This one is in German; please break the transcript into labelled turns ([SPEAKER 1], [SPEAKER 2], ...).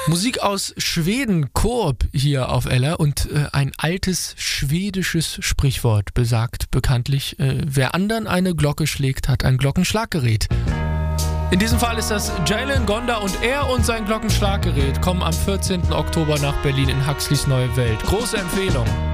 [SPEAKER 1] Musik aus Schweden, Coop hier auf Ella und ein altes schwedisches Sprichwort besagt bekanntlich, wer anderen eine Glocke schlägt, hat ein Glockenschlaggerät. In diesem Fall ist das Jalen Gonda und er und sein Glockenschlaggerät kommen am 14. Oktober nach Berlin in Huxleys Neue Welt. Große Empfehlung.